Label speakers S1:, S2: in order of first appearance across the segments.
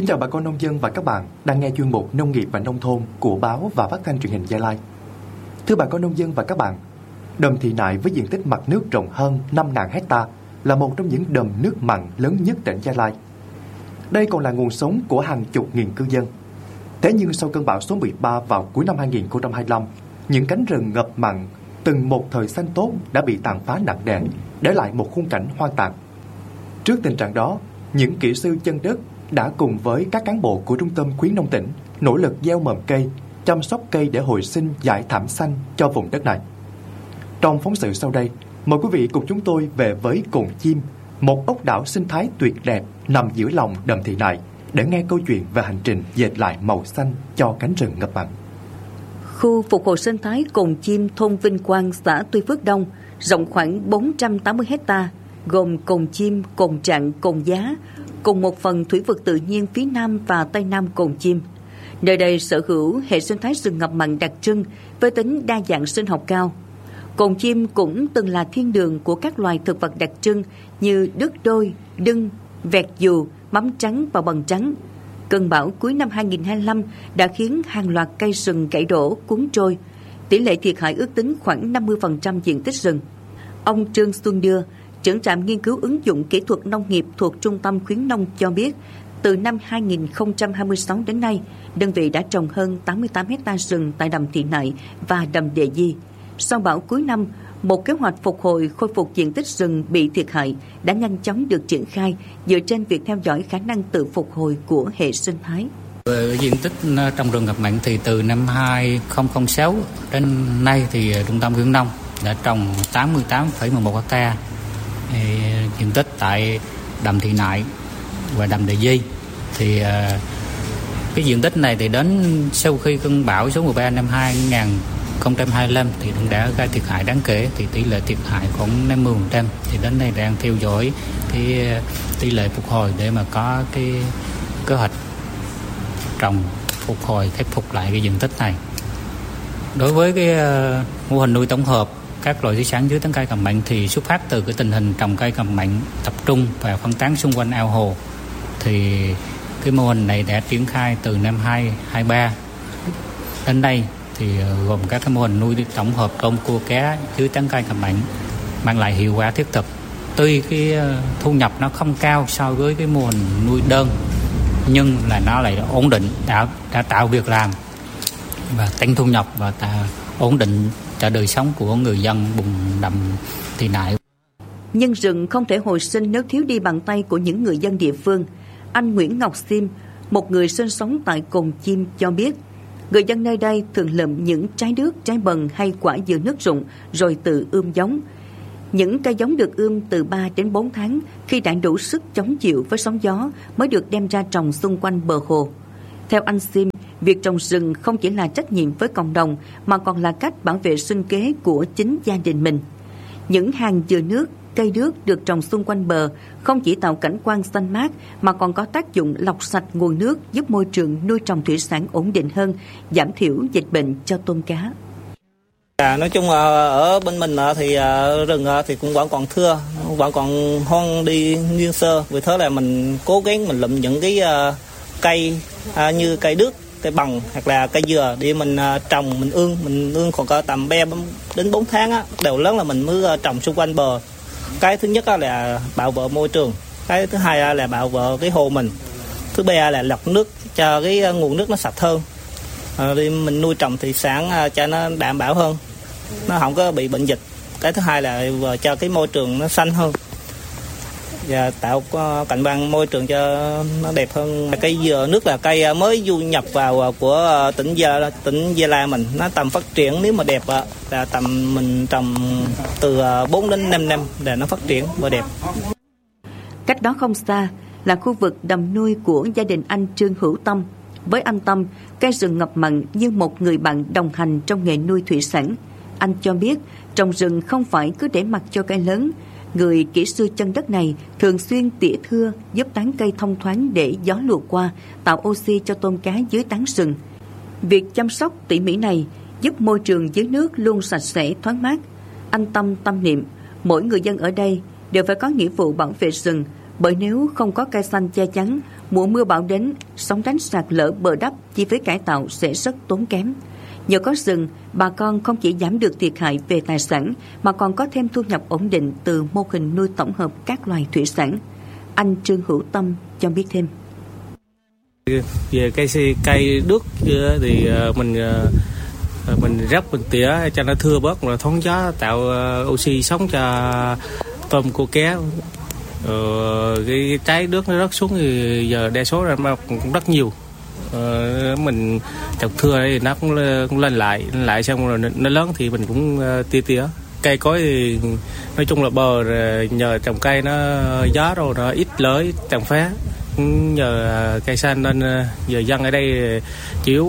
S1: Kính chào bà con nông dân và các bạn đang nghe chuyên mục Nông nghiệp và Nông thôn của báo và phát thanh truyền hình Gia Lai. Thưa bà con nông dân và các bạn, đầm Thị Nại với diện tích mặt nước rộng hơn 5.000 hecta là một trong những đầm nước mặn lớn nhất tỉnh Gia Lai. Đây còn là nguồn sống của hàng chục nghìn cư dân. Thế nhưng sau cơn bão số 13 vào cuối năm 2025, những cánh rừng ngập mặn từng một thời xanh tốt đã bị tàn phá nặng nề, để lại một khung cảnh hoang tàn. Trước tình trạng đó, những kỹ sư chân đất đã cùng với các cán bộ của Trung tâm khuyến nông tỉnh nỗ lực gieo mầm cây, chăm sóc cây để hồi sinh dải thảm xanh cho vùng đất này. Trong phóng sự sau đây, mời quý vị cùng chúng tôi về với Cồn Chim, một ốc đảo sinh thái tuyệt đẹp nằm giữa lòng đầm Thị Nại, để nghe câu chuyện về hành trình dệt lại màu xanh cho cánh rừng ngập mặn.
S2: Khu phục hồi sinh thái Cồn Chim, thôn Vinh Quang, xã Tuy Phước Đông, rộng khoảng 480 hecta, gồm Cồn Chim, Cồn Trạng, Cồn Giá, cùng một phần thủy vực tự nhiên phía nam và tây nam Cồn Chim. Nơi đây sở hữu hệ sinh thái rừng ngập mặn đặc trưng với tính đa dạng sinh học cao. Cồn Chim cũng từng là thiên đường của các loài thực vật đặc trưng như đứt đôi, đưng, vẹt dù, mắm trắng và bần trắng. Cơn bão cuối năm 2025 đã khiến hàng loạt cây rừng gãy đổ, cuốn trôi. Tỷ lệ thiệt hại ước tính khoảng 50% diện tích rừng. Ông Trương Xuân Đưa, trưởng trạm nghiên cứu ứng dụng kỹ thuật nông nghiệp thuộc Trung tâm khuyến nông cho biết, từ năm 2026 đến nay, đơn vị đã trồng hơn 88 hecta rừng tại đầm Thị Nại và đầm Đề Di. Sau bão cuối năm, một kế hoạch phục hồi khôi phục diện tích rừng bị thiệt hại đã nhanh chóng được triển khai dựa trên việc theo dõi khả năng tự phục hồi của hệ sinh thái.
S3: Về diện tích trồng rừng ngập mặn thì từ năm 2006 đến nay thì Trung tâm khuyến nông đã trồng 88,11 hecta diện tích tại đầm Thị Nại và đầm Đề Di. Thì cái diện tích này thì đến sau khi cơn bão số 13 năm 2025 thì cũng đã gây thiệt hại đáng kể, thì tỷ lệ thiệt hại khoảng 50%. Thì đến nay đang theo dõi cái tỷ lệ phục hồi để mà có cái kế hoạch trồng phục hồi khắc phục lại cái diện tích này. Đối với cái mô hình nuôi tổng hợp các loại thủy sản dưới tán cây ngập mặn thì xuất phát từ cái tình hình trồng cây ngập mặn tập trung và phân tán xung quanh ao hồ. Thì cái mô hình này đã triển khai từ năm 2023 đến nay, thì gồm các cái mô hình nuôi tổng hợp tôm, cua, cá dưới tán cây ngập mặn, mang lại hiệu quả thiết thực. Tuy cái thu nhập nó không cao so với cái mô hình nuôi đơn, nhưng là nó lại ổn định, đã tạo việc làm và tăng thu nhập và ổn định cho đời sống của người dân vùng đầm Thị Nại.
S2: Nhưng rừng không thể hồi sinh nếu thiếu đi bàn tay của những người dân địa phương. Anh Nguyễn Ngọc Sim, một người sinh sống tại Cồn Chim cho biết, người dân nơi đây thường lượm những trái đước, trái bần hay quả dừa nước rụng rồi tự ươm giống. Những cây giống được ươm từ 3 đến 4 tháng, khi đã đủ sức chống chịu với sóng gió mới được đem ra trồng xung quanh bờ hồ. Theo anh Sim, việc trồng rừng không chỉ là trách nhiệm với cộng đồng mà còn là cách bảo vệ sinh kế của chính gia đình mình. Những hàng dừa nước, cây đước được trồng xung quanh bờ không chỉ tạo cảnh quan xanh mát mà còn có tác dụng lọc sạch nguồn nước, giúp môi trường nuôi trồng thủy sản ổn định hơn, giảm thiểu dịch bệnh cho tôm cá.
S4: Nói chung ở bên mình thì rừng thì cũng vẫn còn thưa, vẫn còn hoang đi nguyên sơ. Vì thế là mình cố gắng mình lụm những cái cây như cây đước, cây bằng hoặc là cây dừa để mình trồng, mình ương khoảng có tầm 3 đến 4 tháng đều lớn là mình mới trồng xung quanh bờ. Cái thứ nhất là bảo vệ môi trường, cái thứ hai là bảo vệ cái hồ mình, thứ ba là lọc nước cho cái nguồn nước nó sạch hơn. Đi mình nuôi trồng thủy sản cho nó đảm bảo hơn, nó không có bị bệnh dịch. Cái thứ hai là cho cái môi trường nó xanh hơn và tạo cảnh quan môi trường cho nó đẹp hơn. Cây dừa nước là cây mới du nhập vào của tỉnh Gia Lai mình, nó tầm phát triển nếu mà đẹp là tầm mình trồng từ 4 đến 5 năm để nó phát triển và đẹp.
S2: Cách đó không xa là khu vực đầm nuôi của gia đình anh Trương Hữu Tâm. Với anh Tâm, cây rừng ngập mặn như một người bạn đồng hành trong nghề nuôi thủy sản. Anh cho biết trồng rừng không phải cứ để mặc cho cây lớn. Người kỹ sư chân đất này thường xuyên tỉa thưa, giúp tán cây thông thoáng để gió lùa qua, tạo oxy cho tôm cá dưới tán rừng. Việc chăm sóc tỉ mỉ này giúp môi trường dưới nước luôn sạch sẽ, thoáng mát. Anh Tâm tâm niệm, mỗi người dân ở đây đều phải có nghĩa vụ bảo vệ rừng, Bởi nếu không có cây xanh che chắn, mùa mưa bão đến, sóng đánh sạt lở bờ đắp, chi phí cải tạo sẽ rất tốn kém. Nhờ có rừng, bà con không chỉ giảm được thiệt hại về tài sản mà còn có thêm thu nhập ổn định từ mô hình nuôi tổng hợp các loài thủy sản. Anh Trương Hữu Tâm cho biết thêm.
S5: Về cây đước thì mình rắc mình tỉa cho nó thưa bớt, rồi thoáng gió tạo oxy sống cho tôm cua ké. Cái trái đước nó rớt xuống thì giờ đa số ra cũng rất nhiều. Mình trồng thưa thì nó cũng lên lại xong rồi nó lớn thì mình cũng tỉa. Cây cối thì nói chung là bờ nhờ trồng cây nó gió rồi nó ít lới tàn phá. Nhờ cây xanh nên giờ dân ở đây chiếu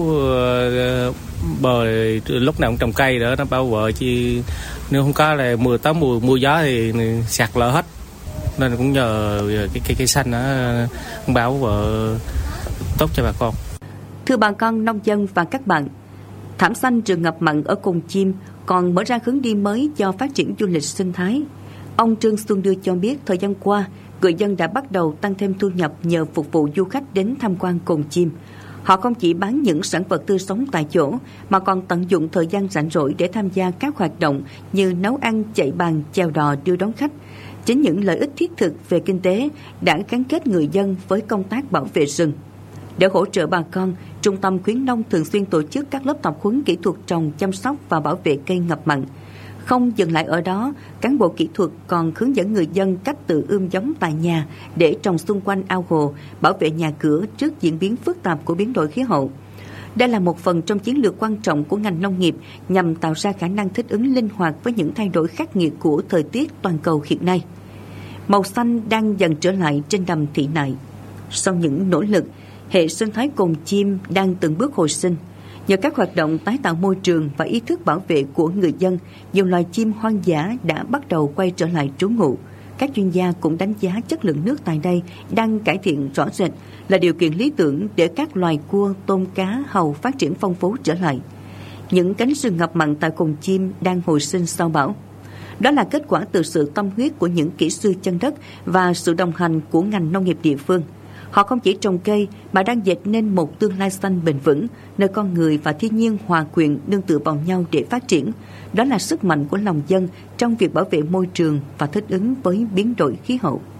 S5: bờ lúc nào cũng trồng cây để nó bảo vệ, chứ nếu không có là mùa gió thì sạt lở hết, nên cũng nhờ cái cây xanh nó bảo vệ tốt cho bà con.
S2: Thưa bà con nông dân và các bạn, thảm xanh rừng ngập mặn ở Cồn Chim còn mở ra hướng đi mới cho phát triển du lịch sinh thái. Ông Trương Xuân Đưa cho biết thời gian qua, người dân đã bắt đầu tăng thêm thu nhập nhờ phục vụ du khách đến tham quan Cồn Chim. Họ không chỉ bán những sản vật tươi sống tại chỗ, mà còn tận dụng thời gian rảnh rỗi để tham gia các hoạt động như nấu ăn, chạy bàn, chèo đò đưa đón khách. Chính những lợi ích thiết thực về kinh tế đã gắn kết người dân với công tác bảo vệ rừng. Để hỗ trợ bà con, Trung tâm khuyến nông thường xuyên tổ chức các lớp tập huấn kỹ thuật trồng, chăm sóc và bảo vệ cây ngập mặn. Không dừng lại ở đó, cán bộ kỹ thuật còn hướng dẫn người dân cách tự ươm giống tại nhà để trồng xung quanh ao hồ, bảo vệ nhà cửa trước diễn biến phức tạp của biến đổi khí hậu. Đây là một phần trong chiến lược quan trọng của ngành nông nghiệp nhằm tạo ra khả năng thích ứng linh hoạt với những thay đổi khắc nghiệt của thời tiết toàn cầu hiện nay. Màu xanh đang dần trở lại trên đầm Thị Nại. Sau những nỗ lực, hệ sinh thái Cồn Chim đang từng bước hồi sinh. Nhờ các hoạt động tái tạo môi trường và ý thức bảo vệ của người dân, nhiều loài chim hoang dã đã bắt đầu quay trở lại trú ngụ. Các chuyên gia cũng đánh giá chất lượng nước tại đây đang cải thiện rõ rệt, là điều kiện lý tưởng để các loài cua, tôm, cá, hàu phát triển phong phú trở lại. Những cánh rừng ngập mặn tại Cồn Chim đang hồi sinh sau bão. Đó là kết quả từ sự tâm huyết của những kỹ sư chân đất và sự đồng hành của ngành nông nghiệp địa phương. Họ không chỉ trồng cây mà đang dệt nên một tương lai xanh bền vững, nơi con người và thiên nhiên hòa quyện nương tựa vào nhau để phát triển. Đó là sức mạnh của lòng dân trong việc bảo vệ môi trường và thích ứng với biến đổi khí hậu.